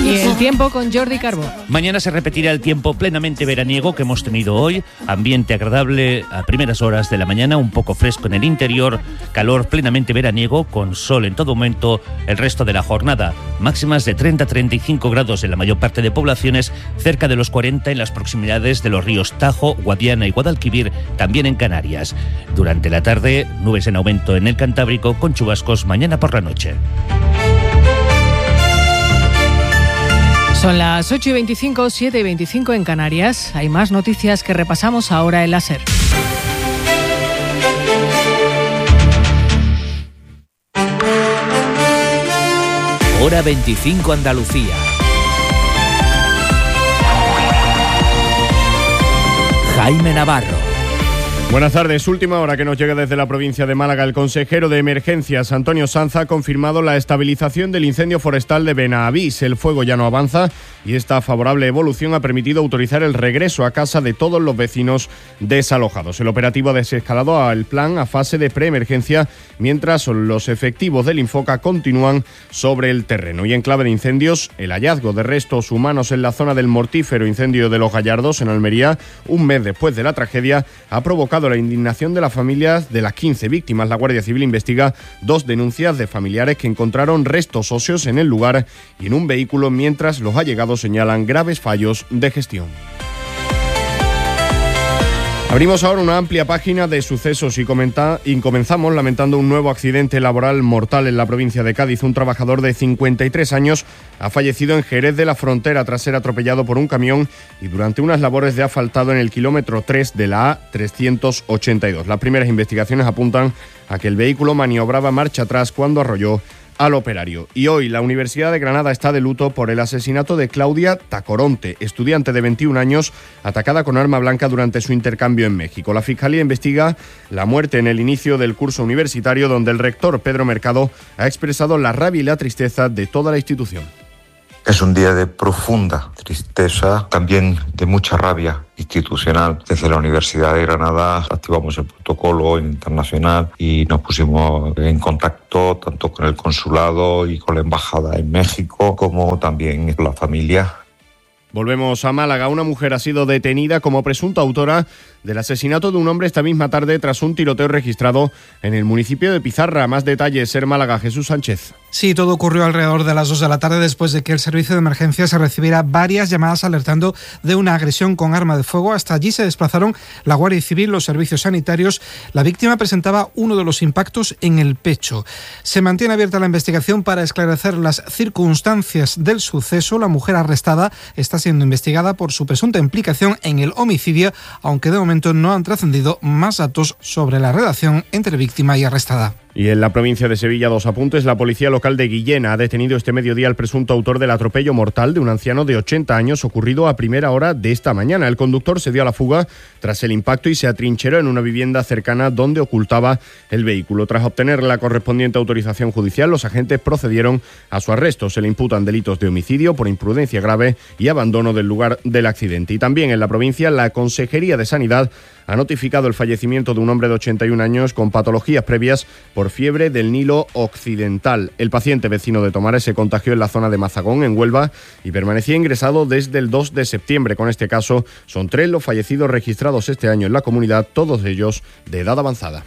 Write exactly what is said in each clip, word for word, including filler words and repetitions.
Y el tiempo con Jordi Carbó. Mañana se repetirá el tiempo plenamente veraniego que hemos tenido hoy. Ambiente agradable a primeras horas de la mañana, un poco fresco en el interior, calor plenamente veraniego con sol en todo momento el resto de la jornada. Máximas de treinta a treinta y cinco grados en la mayor parte de poblaciones, cerca de los cuarenta en las proximidades de los ríos Tajo, Guadiana y Guadalquivir, también en Canarias. Durante la tarde, nubes en aumento en el Cantábrico con chubascos mañana por la noche. Son las ocho y veinticinco, siete y veinticinco en Canarias. Hay más noticias que repasamos ahora en la SER. Hora veinticinco Andalucía. Jaime Navarro. Buenas tardes. Última hora que nos llega desde la provincia de Málaga. El consejero de Emergencias, Antonio Sanz, ha confirmado la estabilización del incendio forestal de Benavís. El fuego ya no avanza y esta favorable evolución ha permitido autorizar el regreso a casa de todos los vecinos desalojados. El operativo ha desescalado al plan a fase de preemergencia, mientras los efectivos del Infoca continúan sobre el terreno. Y en clave de incendios, el hallazgo de restos humanos en la zona del mortífero incendio de Los Gallardos, en Almería, un mes después de la tragedia, ha provocado la indignación de las familias de las quince víctimas. La Guardia Civil investiga dos denuncias de familiares que encontraron restos óseos en el lugar y en un vehículo, mientras los allegados señalan graves fallos de gestión. Abrimos ahora una amplia página de sucesos y, comenta, y comenzamos lamentando un nuevo accidente laboral mortal en la provincia de Cádiz. Un trabajador de cincuenta y tres años ha fallecido en Jerez de la Frontera tras ser atropellado por un camión y durante unas labores de asfaltado en el kilómetro tres de la A trescientos ochenta y dos. Las primeras investigaciones apuntan a que el vehículo maniobraba marcha atrás cuando arrolló al operario. Y hoy la Universidad de Granada está de luto por el asesinato de Claudia Tacoronte, estudiante de veintiún años, atacada con arma blanca durante su intercambio en México. La Fiscalía investiga la muerte en el inicio del curso universitario, donde el rector Pedro Mercado ha expresado la rabia y la tristeza de toda la institución. Es un día de profunda tristeza, también de mucha rabia institucional. Desde la Universidad de Granada activamos el protocolo internacional y nos pusimos en contacto tanto con el consulado y con la embajada en México, como también con la familia. Volvemos a Málaga. Una mujer ha sido detenida como presunta autora del asesinato de un hombre esta misma tarde tras un tiroteo registrado en el municipio de Pizarra. Más detalles, SER Málaga, Jesús Sánchez. Sí, todo ocurrió alrededor de las dos de la tarde después de que el servicio de emergencias recibiera varias llamadas alertando de una agresión con arma de fuego. Hasta allí se desplazaron la Guardia Civil, los servicios sanitarios. La víctima presentaba uno de los impactos en el pecho. Se mantiene abierta la investigación para esclarecer las circunstancias del suceso. La mujer arrestada está siendo investigada por su presunta implicación en el homicidio, aunque de momento no han trascendido más datos sobre la relación entre víctima y arrestada. Y en la provincia de Sevilla, dos apuntes. La policía local de Guillena ha detenido este mediodía al presunto autor del atropello mortal de un anciano de ochenta años ocurrido a primera hora de esta mañana. El conductor se dio a la fuga tras el impacto y se atrincheró en una vivienda cercana donde ocultaba el vehículo. Tras obtener la correspondiente autorización judicial, los agentes procedieron a su arresto. Se le imputan delitos de homicidio por imprudencia grave y abandono del lugar del accidente. Y también en la provincia, la Consejería de Sanidad ha notificado el fallecimiento de un hombre de ochenta y un años con patologías previas por fiebre del Nilo Occidental. El paciente, vecino de Tomares, se contagió en la zona de Mazagón, en Huelva, y permanecía ingresado desde el dos de septiembre. Con este caso, son tres los fallecidos registrados este año en la comunidad, todos ellos de edad avanzada.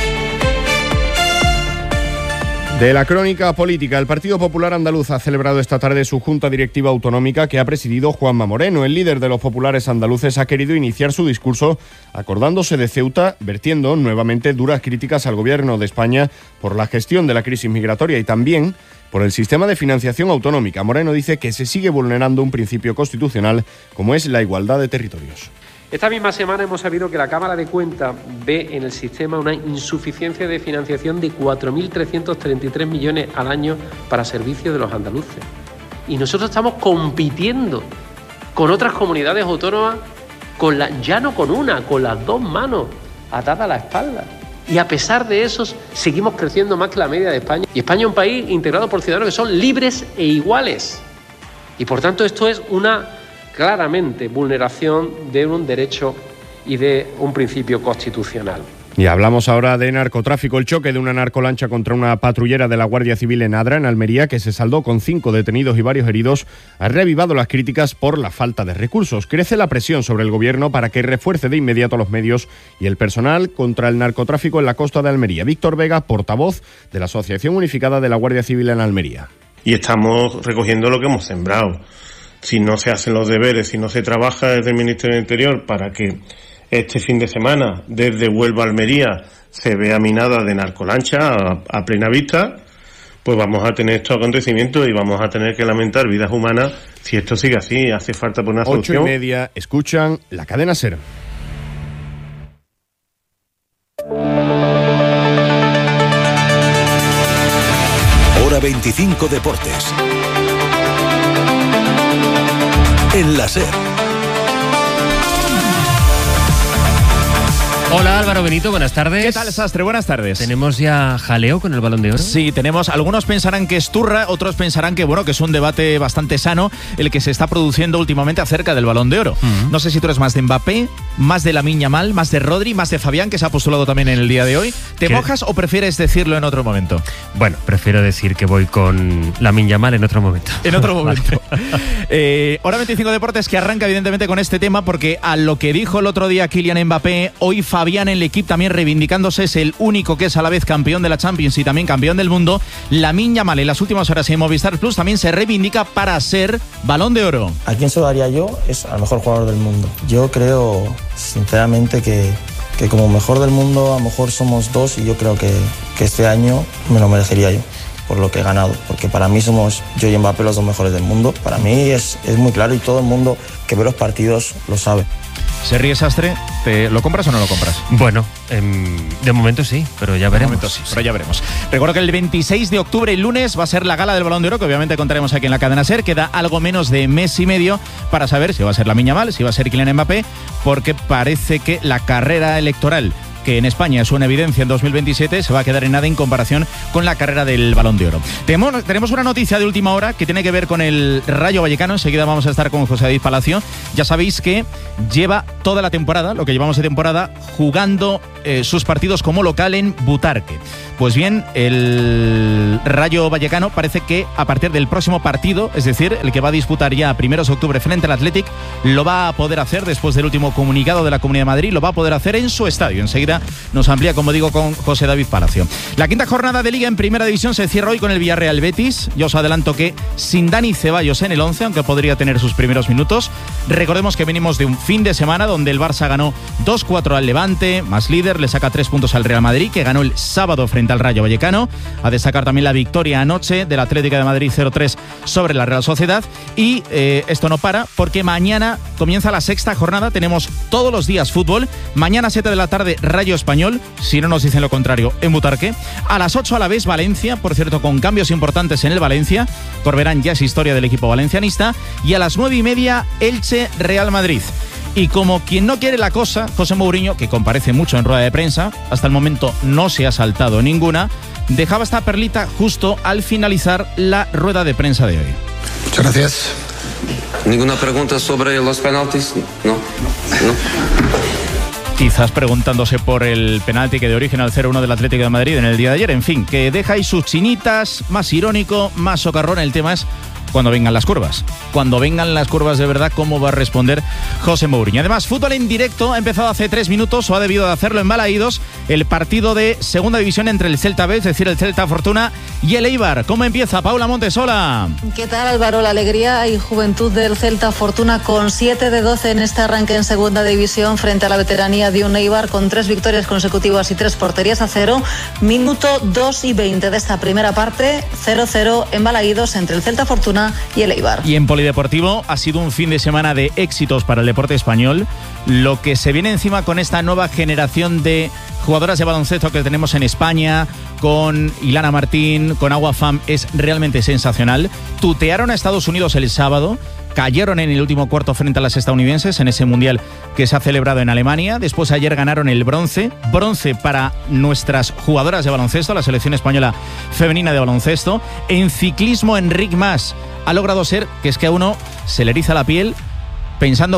De la crónica política, el Partido Popular Andaluz ha celebrado esta tarde su Junta Directiva Autonómica que ha presidido Juanma Moreno. El líder de los populares andaluces ha querido iniciar su discurso acordándose de Ceuta, vertiendo nuevamente duras críticas al Gobierno de España por la gestión de la crisis migratoria y también por el sistema de financiación autonómica. Moreno dice que se sigue vulnerando un principio constitucional como es la igualdad de territorios. Esta misma semana hemos sabido que la Cámara de Cuentas ve en el sistema una insuficiencia de financiación de cuatro mil trescientos treinta y tres millones al año para servicios de los andaluces. Y nosotros estamos compitiendo con otras comunidades autónomas, con la, ya no con una, con las dos manos atadas a la espalda. Y a pesar de eso, seguimos creciendo más que la media de España. Y España es un país integrado por ciudadanos que son libres e iguales. Y por tanto esto es una claramente vulneración de un derecho y de un principio constitucional. Y hablamos ahora de narcotráfico. El choque de una narcolancha contra una patrullera de la Guardia Civil en Adra, en Almería, que se saldó con cinco detenidos y varios heridos, ha reavivado las críticas por la falta de recursos. Crece la presión sobre el gobierno para que refuerce de inmediato los medios y el personal contra el narcotráfico en la costa de Almería. Víctor Vega, portavoz de la Asociación Unificada de la Guardia Civil en Almería. Y estamos recogiendo lo que hemos sembrado. Si no se hacen los deberes, si no se trabaja desde el Ministerio del Interior para que este fin de semana, desde Huelva a Almería, se vea minada de narcolancha a, a plena vista, pues vamos a tener estos acontecimientos y vamos a tener que lamentar vidas humanas si esto sigue así. Hace falta por una solución. Ocho y media, escuchan la cadena SER. Hora veinticinco Deportes. En la SER. Hola Álvaro Benito, buenas tardes. ¿Qué tal, Sastre? Buenas tardes. ¿Tenemos ya jaleo con el Balón de Oro? Sí, tenemos. Algunos pensarán que es turra, otros pensarán que, bueno, que es un debate bastante sano el que se está produciendo últimamente acerca del Balón de Oro. Uh-huh. No sé si tú eres más de Mbappé, más de Lamine Yamal, más de Rodri, más de Fabián, que se ha postulado también en el día de hoy. ¿Te ¿Qué? mojas o prefieres decirlo en otro momento? Bueno, prefiero decir que voy con Lamine Yamal en otro momento. En otro momento. eh, Hora veinticinco Deportes, que arranca evidentemente con este tema, porque a lo que dijo el otro día Kylian Mbappé, hoy Fabián en el equipo también reivindicándose, es el único que es a la vez campeón de la Champions y también campeón del mundo. Lamine Yamal en las últimas horas en Movistar Plus también se reivindica para ser Balón de Oro. ¿A quién se lo daría yo? Es al mejor jugador del mundo. Yo creo sinceramente que, que como mejor del mundo a lo mejor somos dos, y yo creo que, que este año me lo merecería yo por lo que he ganado, porque para mí somos yo y Mbappé los dos mejores del mundo. Para mí es, es muy claro y todo el mundo que ve los partidos lo sabe. ¿Se ríe, Sastre? ¿Te lo compras o no lo compras? Bueno, eh, de momento sí, pero ya veremos. De momento sí, pero ya veremos. Recuerdo que el veintiséis de octubre, el lunes, va a ser la gala del Balón de Oro, que obviamente contaremos aquí en la cadena SER. Queda algo menos de mes y medio para saber si va a ser Lamine Yamal, si va a ser Kylian Mbappé, porque parece que la carrera electoral, que en España es una evidencia en dos mil veintisiete, se va a quedar en nada en comparación con la carrera del Balón de Oro. Tenemos, tenemos una noticia de última hora que tiene que ver con el Rayo Vallecano. Enseguida vamos a estar con José David Palacio. Ya sabéis que lleva toda la temporada, lo que llevamos de temporada, jugando eh, sus partidos como local en Butarque. Pues bien, el Rayo Vallecano parece que a partir del próximo partido, es decir, el que va a disputar ya a primeros de octubre frente al Athletic, lo va a poder hacer después del último comunicado de la Comunidad de Madrid, lo va a poder hacer en su estadio. Enseguida nos amplía, como digo, con José David Palacio. La quinta jornada de Liga en Primera División se cierra hoy con el Villarreal Betis. Yo os adelanto que sin Dani Ceballos en el once, aunque podría tener sus primeros minutos. Recordemos que venimos de un fin de semana donde el Barça ganó dos cuatro al Levante, más líder, le saca tres puntos al Real Madrid, que ganó el sábado frente al Rayo Vallecano. A destacar también la victoria anoche del Atlético de Madrid cero tres sobre la Real Sociedad. Y eh, esto no para, porque mañana comienza la sexta jornada. Tenemos todos los días fútbol. Mañana siete de la tarde Rayo Español, si no nos dicen lo contrario, en Butarque. A las ocho a la vez Valencia, por cierto, con cambios importantes en el Valencia. Corberán ya es historia del equipo valencianista. Y a las nueve y media Elche Real Madrid. Y como quien no quiere la cosa, José Mourinho, que comparece mucho en rueda de prensa, hasta el momento no se ha saltado ninguna, dejaba esta perlita justo al finalizar la rueda de prensa de hoy. Muchas gracias. ¿Ninguna pregunta sobre los penaltis? No. No. Quizás preguntándose por el penalti que de origen al cero uno del Atlético de Madrid en el día de ayer. En fin, que deja ahí sus chinitas, más irónico, más socarrón. El tema es cuando vengan las curvas. Cuando vengan las curvas de verdad, ¿cómo va a responder José Mourinho? Además, fútbol en directo ha empezado hace tres minutos, o ha debido de hacerlo en Balaídos, el partido de segunda división entre el Celta B, es decir, el Celta Fortuna, y el Eibar. ¿Cómo empieza? Paula Montesola. ¿Qué tal, Álvaro? La alegría y juventud del Celta Fortuna con siete de doce en este arranque en segunda división frente a la veteranía de un Eibar con tres victorias consecutivas y tres porterías a cero. Minuto dos y veinte de esta primera parte, cero cero en Balaídos entre el Celta Fortuna y el Eibar. Y en polideportivo ha sido un fin de semana de éxitos para el deporte español. Lo que se viene encima con esta nueva generación de jugadoras de baloncesto que tenemos en España, con Ilana Martín, con Agua Fam, es realmente sensacional. Tutearon a Estados Unidos el sábado, cayeron en el último cuarto frente a las estadounidenses en ese mundial que se ha celebrado en Alemania. Después ayer ganaron el bronce, bronce para nuestras jugadoras de baloncesto, la selección española femenina de baloncesto. En ciclismo, Enric Mas ha logrado ser, que es que a uno se le eriza la piel pensando que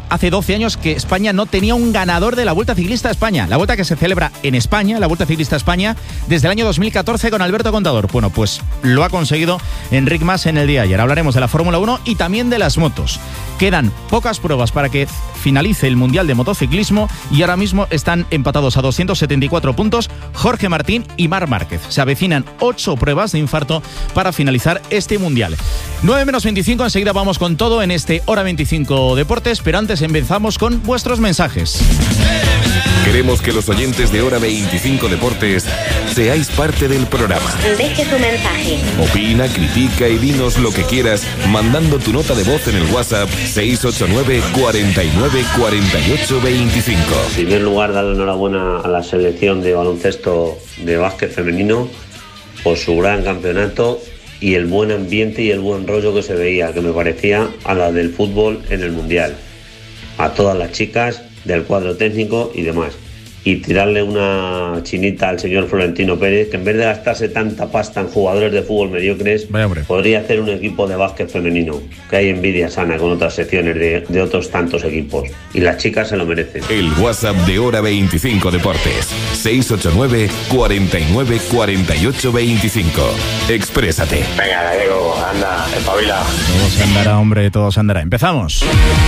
hace doce años que España no tenía un ganador de la Vuelta Ciclista a España. La Vuelta que se celebra en España, la Vuelta Ciclista a España, desde el año dos mil catorce con Alberto Contador. Bueno, pues lo ha conseguido Enric Mas en el día de ayer. Hablaremos de la Fórmula uno y también de las motos. Quedan pocas pruebas para que finalice el Mundial de Motociclismo y ahora mismo están empatados a doscientos setenta y cuatro puntos Jorge Martín y Marc Márquez. Se avecinan ocho pruebas de infarto para finalizar este Mundial. nueve menos veinticinco, enseguida vamos con todo en este Hora veinticinco Deportes, pero antes empezamos con vuestros mensajes. Queremos que los oyentes de Hora veinticinco Deportes seáis parte del programa. Deje tu mensaje. Opina, critica y dinos lo que quieras mandando tu nota de voz en el WhatsApp seis ocho nueve, cuarenta y nueve, cuarenta y ocho, veinticinco. En primer lugar, darle enhorabuena a la selección de baloncesto de básquet femenino por su gran campeonato y el buen ambiente y el buen rollo que se veía, que me parecía a la del fútbol en el Mundial. A todas las chicas del cuadro técnico y demás. Y tirarle una chinita al señor Florentino Pérez, que en vez de gastarse tanta pasta en jugadores de fútbol mediocres, podría hacer un equipo de básquet femenino, que hay envidia sana con otras secciones de, de otros tantos equipos. Y las chicas se lo merecen. El WhatsApp de Hora veinticinco Deportes, seis ocho nueve, cuarenta y nueve, cuarenta y ocho, veinticinco. Exprésate. Venga, Gallego, anda, espabila. Todo se andará, hombre, todo se andará. Empezamos.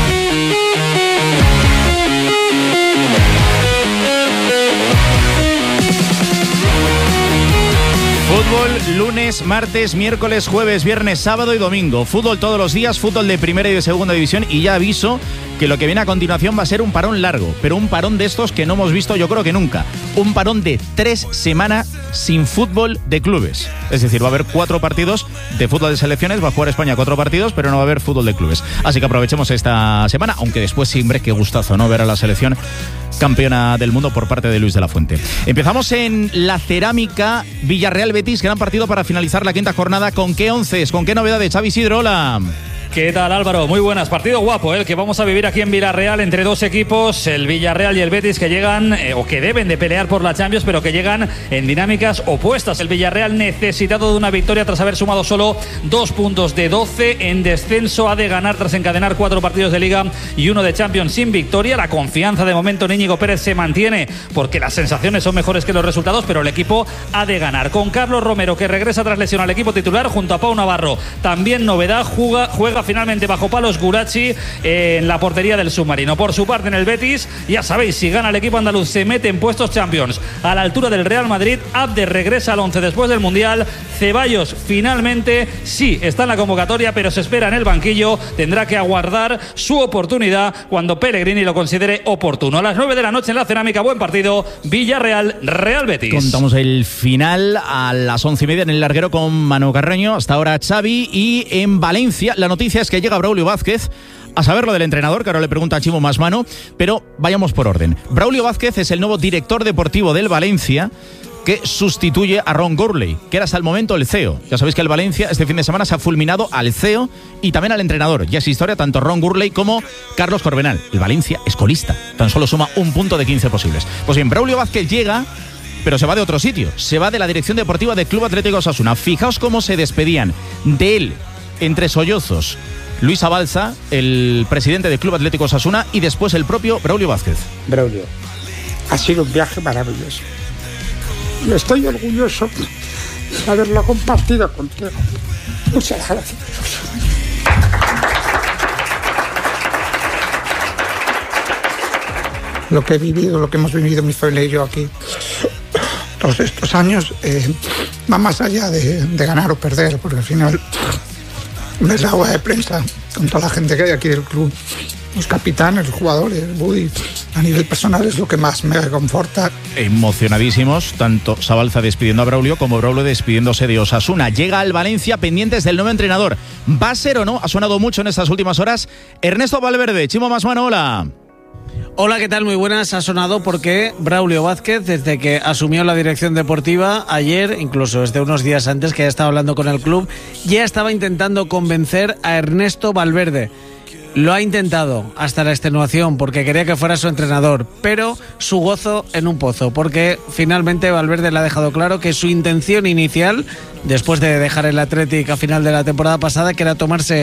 Fútbol lunes, martes, miércoles, jueves, viernes, sábado y domingo. Fútbol todos los días, fútbol de primera y de segunda división. Y ya aviso que lo que viene a continuación va a ser un parón largo, pero un parón de estos que no hemos visto yo creo que nunca. Un parón de tres semanas sin fútbol de clubes. Es decir, va a haber cuatro partidos de fútbol de selecciones, va a jugar España cuatro partidos, pero no va a haber fútbol de clubes. Así que aprovechemos esta semana, aunque después siempre qué gustazo, ¿no? Ver a la selección campeona del mundo por parte de Luis de la Fuente. Empezamos en la cerámica Villarreal-Betis, gran partido para finalizar la quinta jornada. ¿Con qué once? ¿Con qué novedades? Xavi Isidro, hola. ¿Qué tal, Álvaro? Muy buenas. Partido guapo, ¿eh? El que vamos a vivir aquí en Villarreal entre dos equipos, el Villarreal y el Betis, que llegan eh, o que deben de pelear por la Champions, pero que llegan en dinámicas opuestas. El Villarreal necesitado de una victoria tras haber sumado solo dos puntos de doce en descenso. Ha de ganar tras encadenar cuatro partidos de Liga y uno de Champions sin victoria. La confianza de momento en Íñigo Pérez se mantiene porque las sensaciones son mejores que los resultados, pero el equipo ha de ganar. Con Carlos Romero, que regresa tras lesión al equipo titular, junto a Pau Navarro. También novedad, juega, juega finalmente bajo palos Gurachi en la portería del submarino. Por su parte, en el Betis, ya sabéis, si gana el equipo andaluz se mete en puestos Champions a la altura del Real Madrid. Abde regresa al once después del Mundial. Ceballos finalmente sí está en la convocatoria, pero se espera en el banquillo. Tendrá que aguardar su oportunidad cuando Pellegrini lo considere oportuno. A las nueve de la noche en la cerámica, buen partido, Villarreal Real Betis. Contamos el final a las once y media en el larguero con Manu Carreño. Hasta ahora Xavi. Y en Valencia la noticia es que llega Braulio Vázquez. A saber lo del entrenador, que ahora le pregunta a Chimo Masmano, pero vayamos por orden. Braulio Vázquez es el nuevo director deportivo del Valencia, que sustituye a Ron Gourlay, que era hasta el momento el C E O. Ya sabéis que el Valencia este fin de semana se ha fulminado al C E O y también al entrenador. Ya es historia tanto Ron Gourlay como Carlos Corbenal. El Valencia es colista, tan solo suma un punto de quince posibles. Pues bien, Braulio Vázquez llega, pero se va de otro sitio. Se va de la dirección deportiva del Club Atlético Osasuna. Fijaos cómo se despedían de él entre sollozos Luis Abalza, el presidente del Club Atlético Osasuna, y después el propio Braulio Vázquez. Braulio, ha sido un viaje maravilloso. Y estoy orgulloso de haberlo compartido contigo. Muchas gracias. Lo que he vivido, lo que hemos vivido mi familia y yo aquí todos estos años eh, va más allá de, de ganar o perder, porque al final ves la agua de prensa con toda la gente que hay aquí del club, los capitanes, los jugadores, Buddy, a nivel personal es lo que más me reconforta. Emocionadísimos, tanto Sabalza despidiendo a Braulio como Braulio despidiéndose de Osasuna. Llega al Valencia pendientes del nuevo entrenador. ¿Va a ser o no? Ha sonado mucho en estas últimas horas Ernesto Valverde. Chimo Masmano, hola. Hola, ¿qué tal? Muy buenas. Ha sonado porque Braulio Vázquez, desde que asumió la dirección deportiva ayer, incluso desde unos días antes que ya estaba hablando con el club, ya estaba intentando convencer a Ernesto Valverde. Lo ha intentado hasta la extenuación porque quería que fuera su entrenador, pero su gozo en un pozo, porque finalmente Valverde le ha dejado claro que su intención inicial, después de dejar el Athletic a final de la temporada pasada, que era tomarse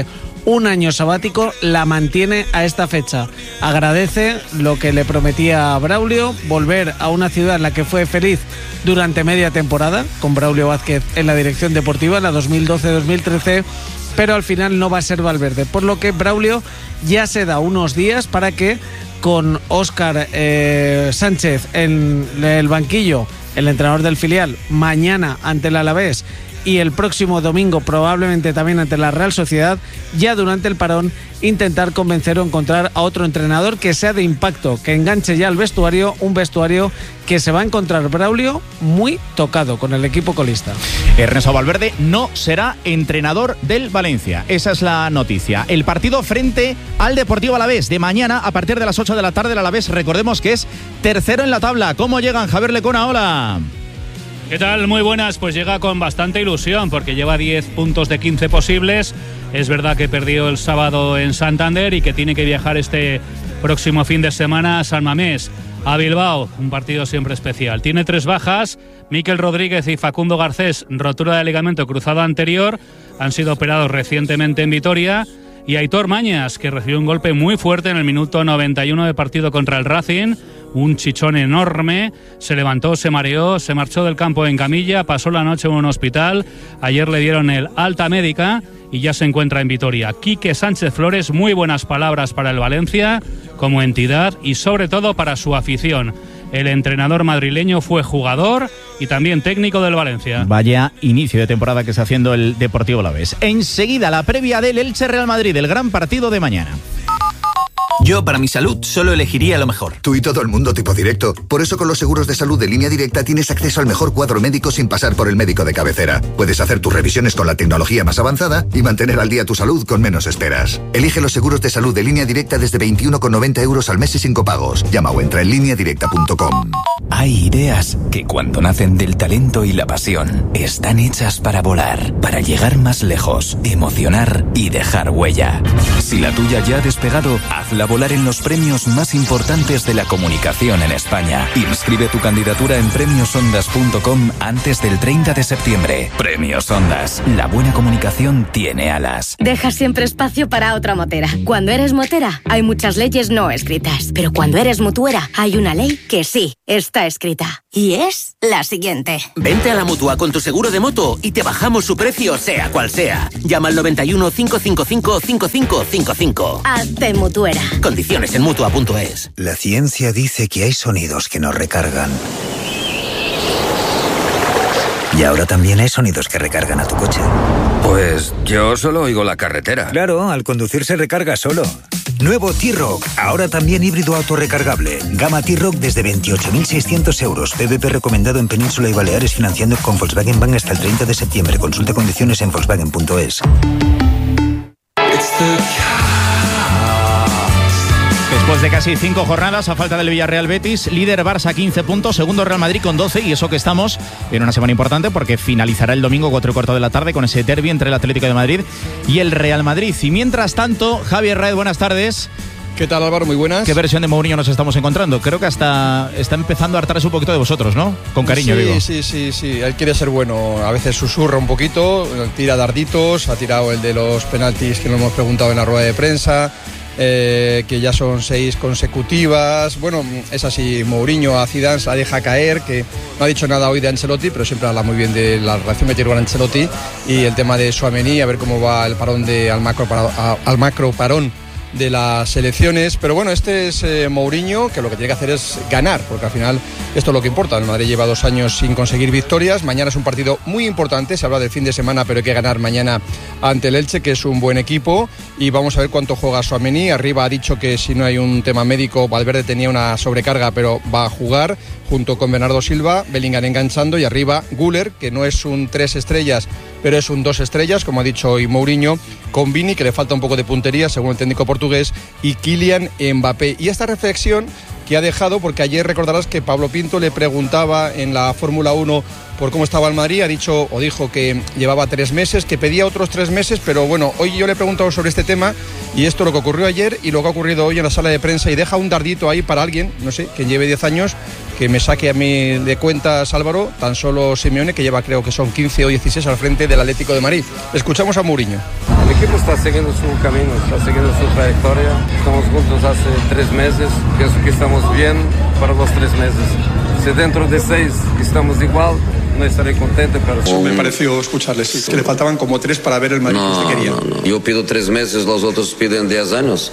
un año sabático, la mantiene a esta fecha. Agradece lo que le prometía a Braulio, volver a una ciudad en la que fue feliz durante media temporada, con Braulio Vázquez en la dirección deportiva, en la dos mil doce dos mil trece, pero al final no va a ser Valverde, por lo que Braulio ya se da unos días para que con Óscar eh, Sánchez en el banquillo, el entrenador del filial, mañana ante el Alavés y el próximo domingo probablemente también ante la Real Sociedad, ya durante el parón intentar convencer o encontrar a otro entrenador que sea de impacto, que enganche ya el vestuario, un vestuario que se va a encontrar Braulio muy tocado con el equipo colista. Ernesto Valverde no será entrenador del Valencia, esa es la noticia. El partido frente al Deportivo Alavés de mañana a partir de las ocho de la tarde. El Alavés, recordemos que es tercero en la tabla. ¿Cómo llegan? Javier Lecona, hola. ¿Qué tal? Muy buenas, pues llega con bastante ilusión porque lleva diez puntos de quince posibles. Es verdad que perdió el sábado en Santander y que tiene que viajar este próximo fin de semana a San Mamés, a Bilbao, un partido siempre especial. Tiene tres bajas, Mikel Rodríguez y Facundo Garcés, rotura de ligamento cruzado anterior, han sido operados recientemente en Vitoria. Y Aitor Mañas, que recibió un golpe muy fuerte en el minuto noventa y uno de partido contra el Racing, un chichón enorme, se levantó, se mareó, se marchó del campo en camilla, pasó la noche en un hospital, ayer le dieron el alta médica y ya se encuentra en Vitoria. Quique Sánchez Flores, muy buenas palabras para el Valencia como entidad y sobre todo para su afición. El entrenador madrileño fue jugador y también técnico del Valencia. Vaya inicio de temporada que está haciendo el Deportivo Alavés. Enseguida la previa del Elche Real Madrid, el gran partido de mañana. Yo, para mi salud, solo elegiría lo mejor. Tú y todo el mundo tipo directo. Por eso con los seguros de salud de Línea Directa tienes acceso al mejor cuadro médico sin pasar por el médico de cabecera. Puedes hacer tus revisiones con la tecnología más avanzada y mantener al día tu salud con menos esperas. Elige los seguros de salud de Línea Directa desde veintiuno con noventa euros al mes y sin copagos. Llama o entra en línea directa punto com. Hay ideas que cuando nacen del talento y la pasión están hechas para volar, para llegar más lejos, emocionar y dejar huella. Si la tuya ya ha despegado, hazla volar en los premios más importantes de la comunicación en España. Inscribe tu candidatura en premios ondas punto com antes del treinta de septiembre. Premios Ondas. La buena comunicación tiene alas. Deja siempre espacio para otra motera. Cuando eres motera, hay muchas leyes no escritas. Pero cuando eres mutuera, hay una ley que sí está escrita. Y es la siguiente. Vente a la Mutua con tu seguro de moto y te bajamos su precio sea cual sea. Llama al noventa y uno, cinco cinco cinco, cinco cinco cinco cinco. Hazte mutuera. Condiciones en mutua punto es. La ciencia dice que hay sonidos que nos recargan. Y ahora también hay sonidos que recargan a tu coche. Pues yo solo oigo la carretera. Claro, al conducir se recarga solo. Nuevo T-Rock, ahora también híbrido autorrecargable. Gama T-Rock desde veintiocho mil seiscientos euros. P V P recomendado en Península y Baleares, financiando con Volkswagen Bank hasta el treinta de septiembre. Consulta condiciones en volkswagen punto es. Después de casi cinco jornadas, a falta del Villarreal Betis, líder Barça quince puntos, segundo Real Madrid con doce, y eso que estamos en una semana importante porque finalizará el domingo cuatro y cuarto de la tarde con ese derbi entre el Atlético de Madrid y el Real Madrid. Y mientras tanto, Javier Raed, buenas tardes. ¿Qué tal, Álvaro? Muy buenas. ¿Qué versión de Mourinho nos estamos encontrando? Creo que hasta está empezando a hartarse un poquito de vosotros, ¿no? Con cariño, sí, digo. Sí, sí, sí. Él quiere ser bueno. A veces susurra un poquito, tira darditos, ha tirado el de los penaltis que lo hemos preguntado en la rueda de prensa. Eh, que ya son seis consecutivas. Bueno, es así, Mourinho a Zidane se la deja caer, que no ha dicho nada hoy de Ancelotti, pero siempre habla muy bien de la relación que tiene con Ancelotti y el tema de Tchouaméni, a ver cómo va el parón de al macro, para, al macro parón de las selecciones. Pero bueno, este es eh, Mourinho, que lo que tiene que hacer es ganar, porque al final esto es lo que importa. El Madrid lleva dos años sin conseguir victorias. Mañana es un partido muy importante, se habla del fin de semana, pero hay que ganar mañana ante el Elche, que es un buen equipo, y vamos a ver cuánto juega Tchouaméni. Arriba ha dicho que si no hay un tema médico, Valverde tenía una sobrecarga, pero va a jugar junto con Bernardo Silva, Bellingham enganchando, y arriba Güler, que no es un tres estrellas, pero es un dos estrellas, como ha dicho hoy Mourinho, con Vini, que le falta un poco de puntería, según el técnico portugués, y Kylian Mbappé. Y esta reflexión que ha dejado, porque ayer recordarás que Pablo Pinto le preguntaba en la Fórmula uno por cómo estaba el Madrid, ha dicho o dijo que llevaba tres meses, que pedía otros tres meses, pero bueno, hoy yo le he preguntado sobre este tema y esto lo que ocurrió ayer y lo que ha ocurrido hoy en la sala de prensa, y deja un dardito ahí para alguien, no sé, que lleve diez años, que me saque a mí de cuentas, Álvaro, tan solo Simeone, que lleva creo que son quince o dieciséis al frente del Atlético de Madrid. Escuchamos a Mourinho. El equipo está siguiendo su camino, está siguiendo su trayectoria. Estamos juntos hace tres meses. Pienso que estamos bien para los tres meses. Si dentro de seis estamos igual, no estaré contento, pero... Eso me pareció escucharles, sí, que le faltaban como tres para ver el Madrid no, que usted quería. No, no. Yo pido tres meses, los otros piden diez años.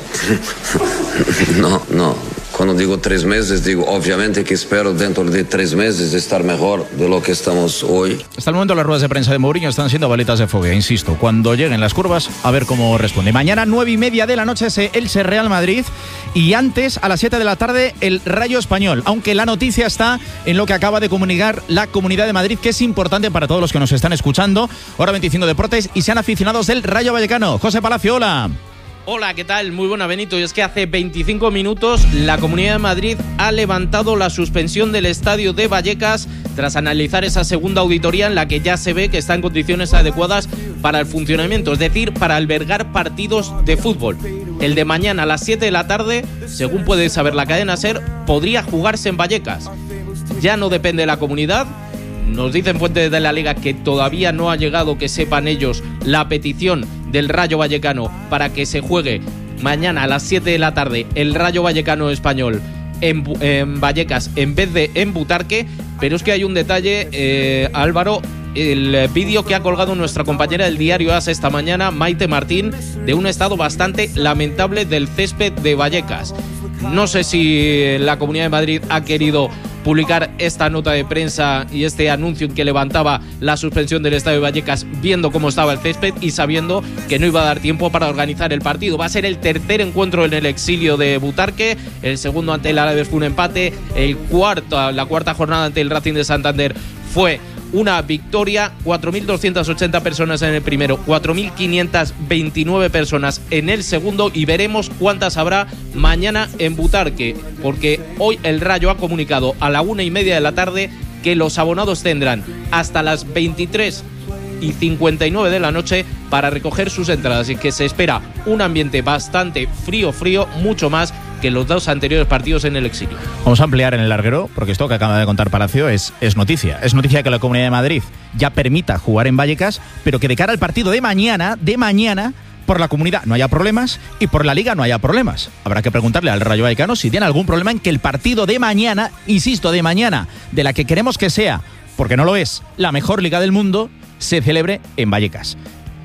no, no. Cuando digo tres meses, digo obviamente que espero dentro de tres meses estar mejor de lo que estamos hoy. Hasta el momento las ruedas de prensa de Mourinho están siendo balitas de fuego, insisto. Cuando lleguen las curvas, a ver cómo responde. Mañana, nueve y media de la noche, ese Elche Real Madrid. Y antes, a las siete de la tarde, el Rayo Español. Aunque la noticia está en lo que acaba de comunicar la Comunidad de Madrid, que es importante para todos los que nos están escuchando. Hora veinticinco Deportes y sean aficionados del Rayo Vallecano. José Palacio, hola. Hola, ¿qué tal? Muy buena, Benito. Y es que hace veinticinco minutos la Comunidad de Madrid ha levantado la suspensión del estadio de Vallecas tras analizar esa segunda auditoría en la que ya se ve que está en condiciones adecuadas para el funcionamiento, es decir, para albergar partidos de fútbol. El de mañana a las siete de la tarde, según puede saber la cadena SER, podría jugarse en Vallecas. Ya no depende de la comunidad. Nos dicen fuentes de la Liga que todavía no ha llegado, que sepan ellos, la petición del Rayo Vallecano para que se juegue mañana a las siete de la tarde el Rayo Vallecano español en, en Vallecas en vez de en Butarque. Pero es que hay un detalle, eh, Álvaro, el vídeo que ha colgado nuestra compañera del diario AS esta mañana, Maite Martín, de un estado bastante lamentable del césped de Vallecas. No sé si la Comunidad de Madrid ha querido publicar esta nota de prensa y este anuncio en que levantaba la suspensión del estadio de Vallecas viendo cómo estaba el césped y sabiendo que no iba a dar tiempo para organizar el partido. Va a ser el tercer encuentro en el exilio de Butarque, el segundo ante el Alavés fue un empate, el cuarto, la cuarta jornada ante el Racing de Santander fue una victoria. Cuatro mil doscientas ochenta personas en el primero, cuatro mil quinientas veintinueve personas en el segundo, y veremos cuántas habrá mañana en Butarque, porque hoy el Rayo ha comunicado a la una y media de la tarde que los abonados tendrán hasta las veintitrés y cincuenta y nueve de la noche para recoger sus entradas, y que se espera un ambiente bastante frío, frío, mucho más que los dos anteriores partidos en el exilio. Vamos a ampliar en el larguero, porque esto que acaba de contar Palacio es, es noticia. Es noticia que la Comunidad de Madrid ya permita jugar en Vallecas, pero que de cara al partido de mañana, de mañana, por la comunidad no haya problemas y por la Liga no haya problemas. Habrá que preguntarle al Rayo Vallecano si tiene algún problema en que el partido de mañana, insisto, de mañana, de la que queremos que sea, porque no lo es, la mejor Liga del mundo, se celebre en Vallecas.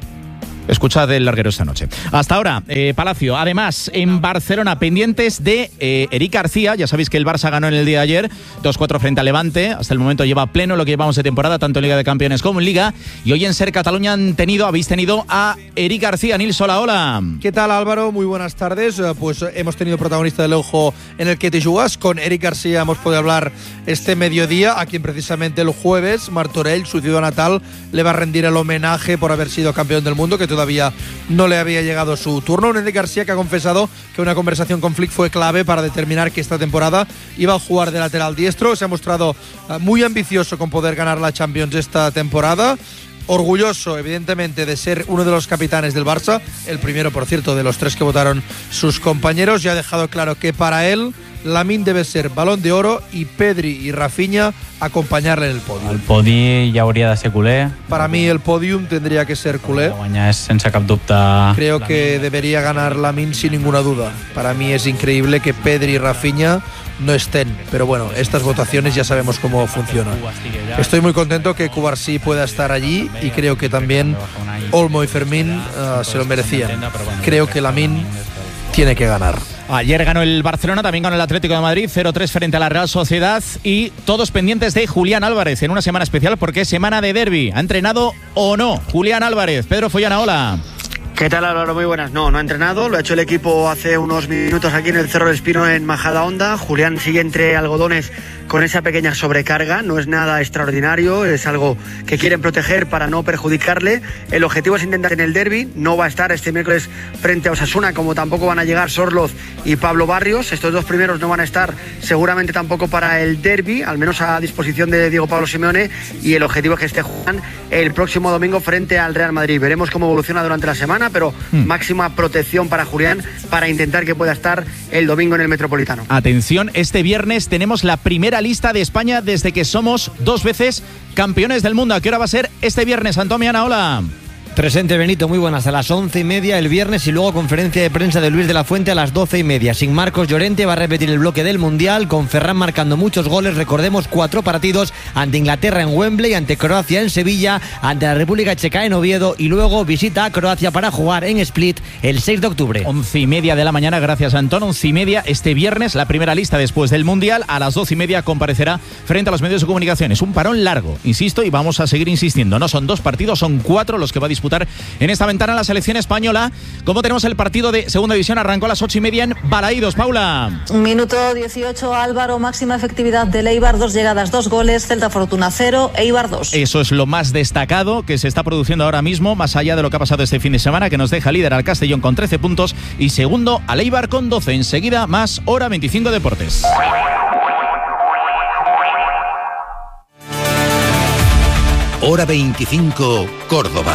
Escuchad el larguero esta noche. Hasta ahora, eh, Palacio. Además, en Barcelona, pendientes de eh, Eric García. Ya sabéis que el Barça ganó en el día de ayer dos cuatro frente a Levante. Hasta el momento lleva pleno lo que llevamos de temporada, tanto en Liga de Campeones como en Liga. Y hoy en Ser Cataluña han tenido, habéis tenido a Eric García. Nils, hola, hola. ¿Qué tal, Álvaro? Muy buenas tardes. Pues hemos tenido protagonista del ojo en el que te jugas. Con Eric García hemos podido hablar este mediodía, a quien precisamente el jueves Martorell, su ciudad natal, le va a rendir el homenaje por haber sido campeón del mundo, que todavía no le había llegado su turno. Un Eric García que ha confesado que una conversación con Flick fue clave para determinar que esta temporada iba a jugar de lateral diestro. Se ha mostrado muy ambicioso con poder ganar la Champions esta temporada. Orgulloso, evidentemente, de ser uno de los capitanes del Barça, el primero, por cierto, de los tres que votaron sus compañeros. Ya ha dejado claro que para él Lamine debe ser Balón de Oro y Pedri y Rafinha acompanyar-le en el pòdium. El podi ja hauria de ser culer. Para mí el podium tendría que ser culé. Guanyar és sense cap dubte. Creo que debería ganar Lamine sin ninguna duda. Para mí es increíble que Pedri y Rafinha no estén, pero bueno, estas votaciones ya sabemos cómo funcionan. Estoy muy contento que Cubarsí pueda estar allí, y creo que también Olmo y Fermín uh, se lo merecían. Creo que Lamine tiene que ganar. Ayer ganó el Barcelona, también ganó el Atlético de Madrid, cero tres frente a la Real Sociedad, y todos pendientes de Julián Álvarez en una semana especial porque es semana de derbi. ¿Ha entrenado o no Julián Álvarez? Pedro Follana, hola. ¿Qué tal, Álvaro? Muy buenas. No, no ha entrenado, lo ha hecho el equipo hace unos minutos aquí en el Cerro del Espino en Majadahonda. Julián sigue entre algodones con esa pequeña sobrecarga, no es nada extraordinario, es algo que quieren proteger para no perjudicarle. El objetivo es intentar en el derbi, no va a estar este miércoles frente a Osasuna, como tampoco van a llegar Sorloz y Pablo Barrios. Estos dos primeros no van a estar seguramente tampoco para el derbi, al menos a disposición de Diego Pablo Simeone, y el objetivo es que esté Julián el próximo domingo frente al Real Madrid. Veremos cómo evoluciona durante la semana, pero hmm. máxima protección para Julián para intentar que pueda estar el domingo en el Metropolitano. Atención, este viernes tenemos la primera lista de España desde que somos dos veces campeones del mundo. ¿A qué hora va a ser este viernes, Antonio Ana? Hola. Presente, Benito, muy buenas. A las once y media el viernes y luego conferencia de prensa de Luis de la Fuente a las doce y media. Sin Marcos Llorente, va a repetir el bloque del Mundial, con Ferran marcando muchos goles. Recordemos, cuatro partidos: ante Inglaterra en Wembley, ante Croacia en Sevilla, ante la República Checa en Oviedo, y luego visita a Croacia para jugar en Split el seis de octubre. Once y media de la mañana, gracias Antón. Once y media este viernes, la primera lista después del Mundial. A las doce y media comparecerá frente a los medios de comunicación. Es un parón largo, insisto, y vamos a seguir insistiendo. No son dos partidos, son cuatro los que va a disputar en esta ventana la selección española. Como tenemos el partido de segunda división, arrancó a las ocho y media en Balaídos. Paula. Minuto dieciocho, Álvaro, máxima efectividad del Eibar, dos llegadas, dos goles, Celta Fortuna cero, Eibar dos. Eso es lo más destacado que se está produciendo ahora mismo, más allá de lo que ha pasado este fin de semana, que nos deja líder al Castellón con trece puntos y segundo al Eibar con doce. Enseguida más Hora veinticinco Deportes. Hora veinticinco, Córdoba.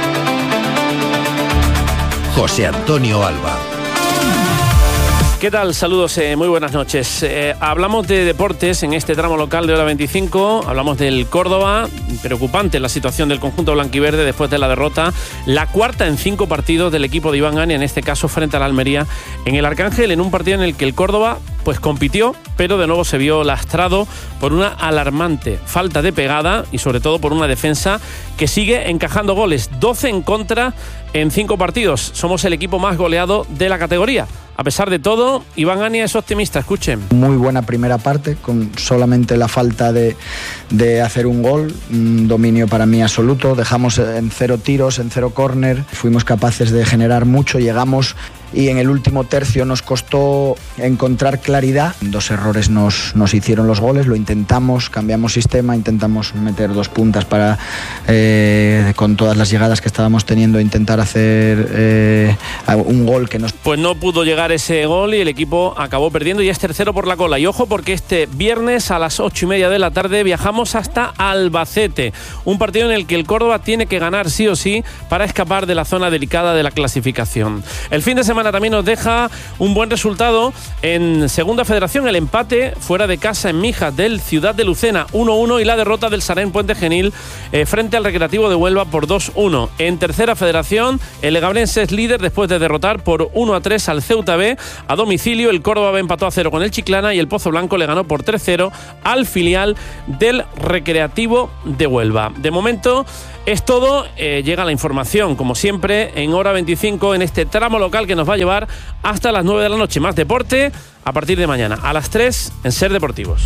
José Antonio Alba. ¿Qué tal? Saludos, eh, muy buenas noches. Eh, hablamos de deportes en este tramo local de Hora veinticinco, hablamos del Córdoba. Preocupante la situación del conjunto blanquiverde después de la derrota, la cuarta en cinco partidos del equipo de Iván Ania, en este caso frente al Almería, en el Arcángel, en un partido en el que el Córdoba pues compitió, pero de nuevo se vio lastrado por una alarmante falta de pegada y sobre todo por una defensa que sigue encajando goles, doce en contra en cinco partidos. Somos el equipo más goleado de la categoría. A pesar de todo, Iván Ania es optimista, escuchen. Muy buena primera parte, con solamente la falta de, de hacer un gol, un dominio para mí absoluto. Dejamos en cero tiros, en cero córner, fuimos capaces de generar mucho, llegamos y en el último tercio nos costó encontrar claridad. Dos errores nos, nos hicieron los goles, lo intentamos, cambiamos sistema, intentamos meter dos puntas para, eh, con todas las llegadas que estábamos teniendo, intentar hacer eh, un gol que nos... Pues no pudo llegar ese gol y el equipo acabó perdiendo y es tercero por la cola. Y ojo, porque este viernes a las ocho y media de la tarde viajamos hasta Albacete, un partido en el que el Córdoba tiene que ganar sí o sí para escapar de la zona delicada de la clasificación. El fin de semana también nos deja un buen resultado en Segunda Federación, el empate fuera de casa en Mijas del Ciudad de Lucena uno uno y la derrota del Sarén Puente Genil eh, frente al Recreativo de Huelva por dos uno. En Tercera Federación, el Legabrense es líder después de derrotar por uno a tres al Ceuta B a domicilio. El Córdoba empató a cero con el Chiclana y el Pozo Blanco le ganó por tres cero al filial del Recreativo de Huelva. De momento es todo, eh, llega la información como siempre en Hora veinticinco en este tramo local que nos va a llevar hasta las nueve de la noche. Más deporte a partir de mañana a las tres en Ser Deportivos.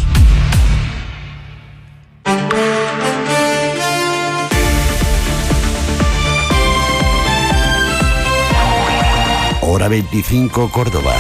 Hora veinticinco, Córdoba.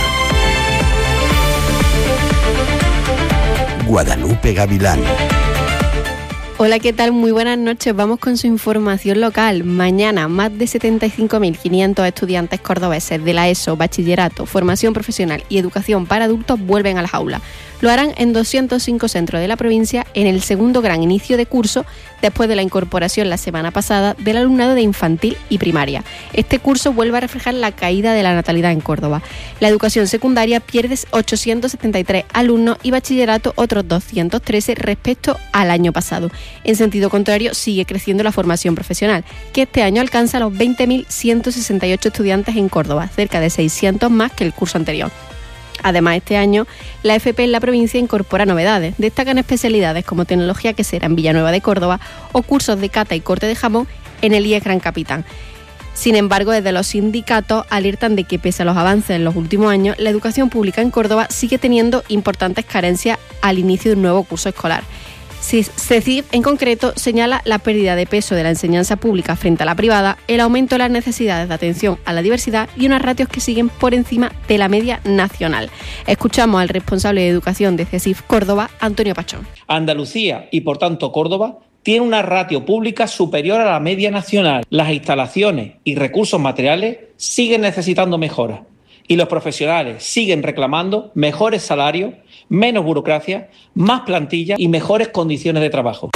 Guadalupe Gavilán. Hola, ¿qué tal? Muy buenas noches. Vamos con su información local. Mañana, más de setenta y cinco mil quinientos estudiantes cordobeses de la ESO, Bachillerato, Formación Profesional y Educación para Adultos vuelven a las aulas. Lo harán en doscientos cinco centros de la provincia en el segundo gran inicio de curso después de la incorporación la semana pasada del alumnado de infantil y primaria. Este curso vuelve a reflejar la caída de la natalidad en Córdoba. La educación secundaria pierde ochocientos setenta y tres alumnos y bachillerato otros doscientos trece respecto al año pasado. En sentido contrario, sigue creciendo la formación profesional, que este año alcanza los veinte mil ciento sesenta y ocho estudiantes en Córdoba, cerca de seiscientos más que el curso anterior. Además, este año, la F P en la provincia incorpora novedades. Destacan especialidades como tecnología quesera en Villanueva de Córdoba o cursos de cata y corte de jamón en el I E S Gran Capitán. Sin embargo, desde los sindicatos alertan de que, pese a los avances en los últimos años, la educación pública en Córdoba sigue teniendo importantes carencias al inicio de un nuevo curso escolar. CECIF, en concreto, señala la pérdida de peso de la enseñanza pública frente a la privada, el aumento de las necesidades de atención a la diversidad y unas ratios que siguen por encima de la media nacional. Escuchamos al responsable de educación de CECIF Córdoba, Antonio Pachón. Andalucía y, por tanto, Córdoba tiene una ratio pública superior a la media nacional. Las instalaciones y recursos materiales siguen necesitando mejoras y los profesionales siguen reclamando mejores salarios, menos burocracia, más plantilla y mejores condiciones de trabajo.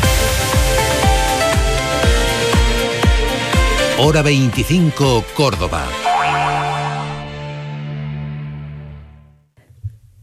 Hora veinticinco, Córdoba.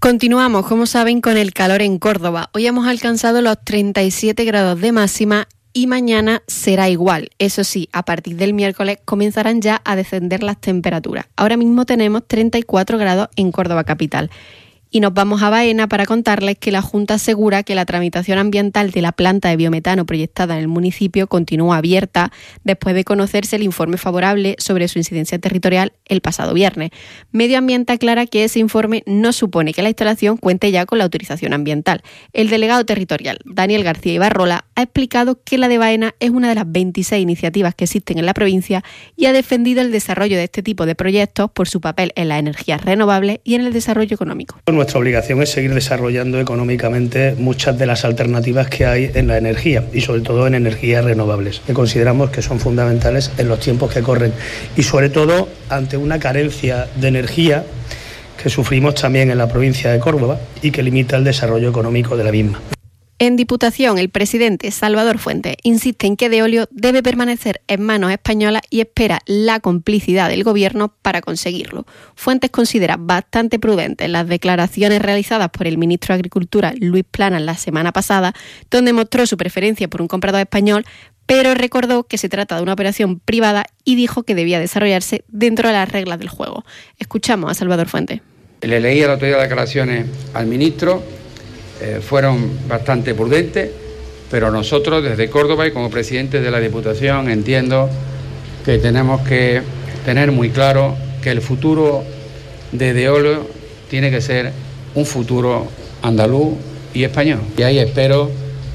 Continuamos, como saben, con el calor en Córdoba. Hoy hemos alcanzado los treinta y siete grados de máxima y mañana será igual. Eso sí, a partir del miércoles comenzarán ya a descender las temperaturas. Ahora mismo tenemos treinta y cuatro grados en Córdoba capital. Y nos vamos a Baena para contarles que la Junta asegura que la tramitación ambiental de la planta de biometano proyectada en el municipio continúa abierta después de conocerse el informe favorable sobre su incidencia territorial el pasado viernes. Medio Ambiente aclara que ese informe no supone que la instalación cuente ya con la autorización ambiental. El delegado territorial, Daniel García Ibarrola, ha explicado que la de Baena es una de las veintiséis iniciativas que existen en la provincia y ha defendido el desarrollo de este tipo de proyectos por su papel en las energías renovables y en el desarrollo económico. Nuestra obligación es seguir desarrollando económicamente muchas de las alternativas que hay en la energía y sobre todo en energías renovables, que consideramos que son fundamentales en los tiempos que corren y sobre todo ante una carencia de energía que sufrimos también en la provincia de Córdoba y que limita el desarrollo económico de la misma. En Diputación, el presidente Salvador Fuentes insiste en que Deolio debe permanecer en manos españolas y espera la complicidad del Gobierno para conseguirlo. Fuentes considera bastante prudentes las declaraciones realizadas por el ministro de Agricultura, Luis Planas, la semana pasada, donde mostró su preferencia por un comprador español, pero recordó que se trata de una operación privada y dijo que debía desarrollarse dentro de las reglas del juego. Escuchamos a Salvador Fuentes. Le leí el otro día declaraciones al ministro. Eh, fueron bastante prudentes, pero nosotros desde Córdoba y como presidente de la Diputación entiendo que tenemos que tener muy claro que el futuro de Deolio tiene que ser un futuro andaluz y español. Y ahí espero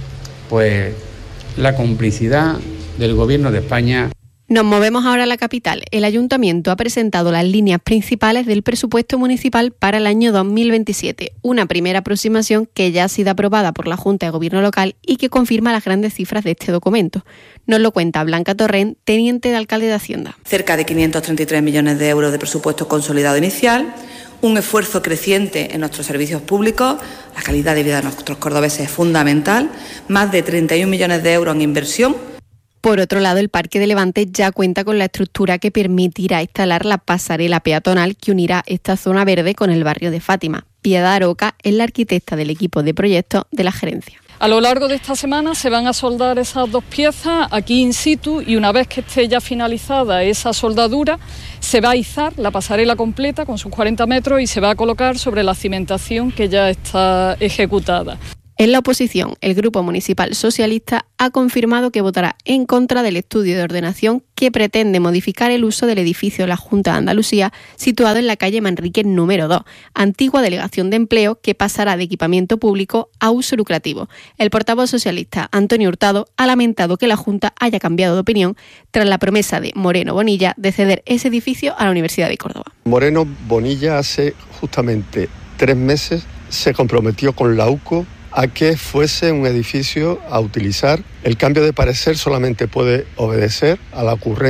pues la complicidad del Gobierno de España. Nos movemos ahora a la capital. El Ayuntamiento ha presentado las líneas principales del presupuesto municipal para el año dos mil veintisiete, una primera aproximación que ya ha sido aprobada por la Junta de Gobierno local y que confirma las grandes cifras de este documento. Nos lo cuenta Blanca Torrent, teniente de alcalde de Hacienda. Cerca de quinientos treinta y tres millones de euros de presupuesto consolidado inicial, un esfuerzo creciente en nuestros servicios públicos, la calidad de vida de nuestros cordobeses es fundamental, más de treinta y un millones de euros en inversión. Por otro lado, el Parque de Levante ya cuenta con la estructura que permitirá instalar la pasarela peatonal que unirá esta zona verde con el barrio de Fátima. Piedad Aroca es la arquitecta del equipo de proyectos de la gerencia. A lo largo de esta semana se van a soldar esas dos piezas aquí in situ y una vez que esté ya finalizada esa soldadura se va a izar la pasarela completa con sus cuarenta metros y se va a colocar sobre la cimentación que ya está ejecutada. En la oposición, el Grupo Municipal Socialista ha confirmado que votará en contra del estudio de ordenación que pretende modificar el uso del edificio de la Junta de Andalucía situado en la calle Manrique número dos, antigua delegación de empleo que pasará de equipamiento público a uso lucrativo. El portavoz socialista Antonio Hurtado ha lamentado que la Junta haya cambiado de opinión tras la promesa de Moreno Bonilla de ceder ese edificio a la Universidad de Córdoba. Moreno Bonilla hace justamente tres meses se comprometió con la U C O a que fuese un edificio a utilizar. El cambio de parecer solamente puede obedecer a la ocurrencia